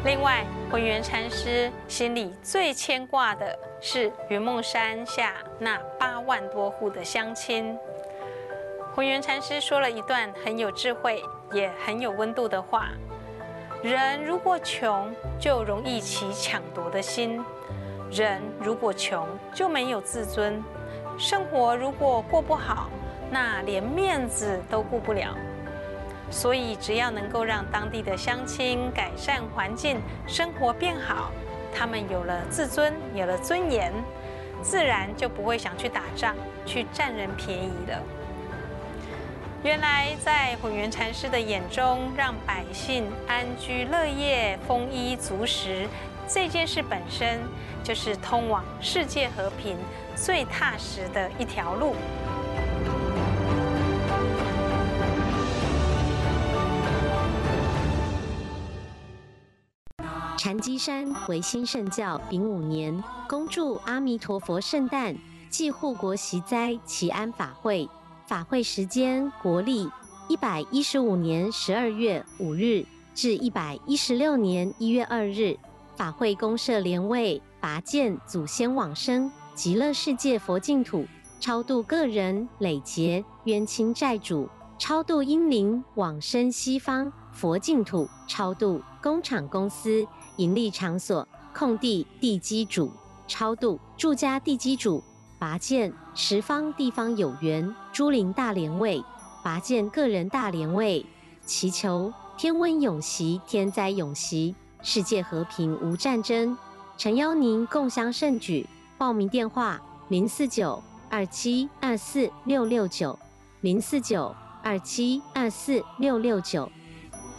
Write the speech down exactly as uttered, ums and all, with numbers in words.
另外，浑元禅师心里最牵挂的是云梦山下那八万多户的乡亲。浑元禅师说了一段很有智慧也很有温度的话：人如果穷，就容易起抢夺的心；人如果穷，就没有自尊；生活如果过不好，那连面子都顾不了。所以，只要能够让当地的乡亲改善环境，生活变好，他们有了自尊，有了尊严，自然就不会想去打仗，去占人便宜了。原来，在浑元禅师的眼中，让百姓安居乐业、丰衣足食，这件事本身就是通往世界和平最踏实的一条路。 禅机山维新圣教丙午年，恭祝阿弥陀佛圣诞暨护国息灾祈安法会。法会时间国历一百一十五年十二月五日至一百一十六年一月二日。法会公设莲位，拔剑祖先往生极乐世界佛净土，超度个人累劫冤亲债主，超度阴灵往生西方佛净土，超度工厂公司盈利场所空地地基主，超度住家地基主，拔剑十方地方有缘诸灵大莲位，拔剑个人大莲位，祈求天温永息，天灾永息，世界和平无战争。诚邀您共襄盛举。报名电话：零四九二七二四六六九，零四九二七二四六六九。